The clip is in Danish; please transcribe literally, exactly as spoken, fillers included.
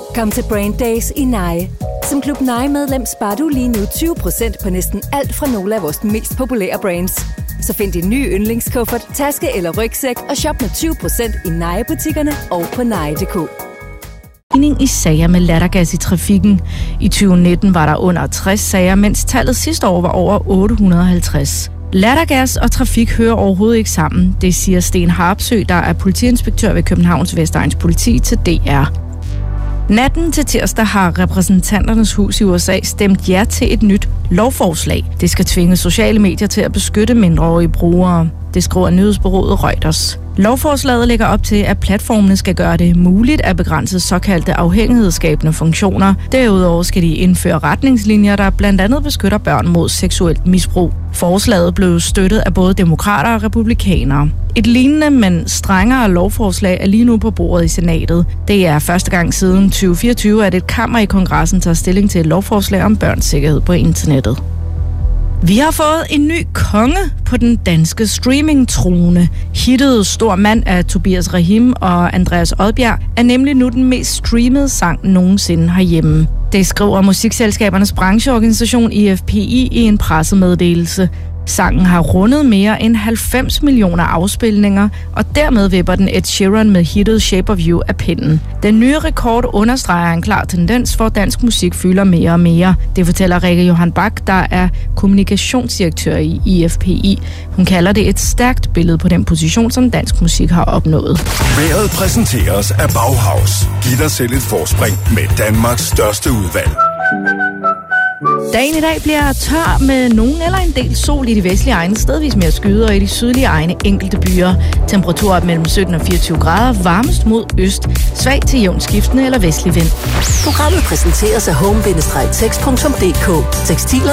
Kom til Brand Days i Nye. Som Klub Nye-medlem sparer du lige nu tyve procent på næsten alt fra nogle af vores mest populære brands. Så find din nye yndlingskuffert, taske eller rygsæk og shop med tyve procent i Nye-butikkerne og på nye punktum d k. I sager med lattergas i trafikken. I tyve nitten var der under tres sager, mens tallet sidste år var over otte hundrede og halvtreds. Lattergas og trafik hører overhovedet ikke sammen, det siger Sten Harpsø, der er politiinspektør ved Københavns Vestegns Politi til D R. Natten til tirsdag har repræsentanternes hus i U S A stemt ja til et nyt lovforslag. Det skal tvinge sociale medier til at beskytte mindreårige brugere. Det skriver nyhedsbureauet Reuters. Lovforslaget lægger op til, at platformene skal gøre det muligt at begrænse såkaldte afhængighedsskabende funktioner. Derudover skal de indføre retningslinjer, der blandt andet beskytter børn mod seksuelt misbrug. Forslaget blev støttet af både demokrater og republikanere. Et lignende, men strengere lovforslag er lige nu på bordet i senatet. Det er første gang siden tyve fireogtyve, at et kammer i kongressen tager stilling til et lovforslag om børns sikkerhed på internettet. Vi har fået en ny konge på den danske streamingtrone. Hittet Stor Mand af Tobias Rahim og Andreas Odbjerg er nemlig nu den mest streamede sang nogensinde herhjemme. Det skriver musikselskabernes brancheorganisation I F P I i en pressemeddelelse. Sangen har rundet mere end halvfems millioner afspilninger, og dermed vipper den Ed Sheeran med hittet Shape of You af pinden. Den nye rekord understreger en klar tendens, hvor dansk musik fylder mere og mere. Det fortæller Rikke Johan Bak, der er kommunikationsdirektør i I F P I. Hun kalder det et stærkt billede på den position, som dansk musik har opnået. Vejret præsenteres af Bauhaus. Giv dig selv et forspring med Danmarks største udvalg. Dagen i dag bliver tør med nogen eller en del sol i de vestlige egne, stedvis mere skyder, og i de sydlige egne enkelte byer. Temperaturer mellem sytten og fireogtyve grader, varmest mod øst, svag til jævnt skiftende eller vestlig vind. Programmet præsenteres af home bindestreg tekst punktum d k. Tekstiler